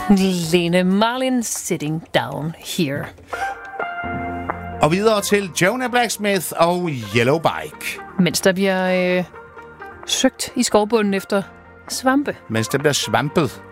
Lene Marlin, Sitting Down Here. Og videre til Jonah Blacksmith og Yellow Bike. Mens der bliver søgt i skovbunden efter svampe. Mens der bliver svampet.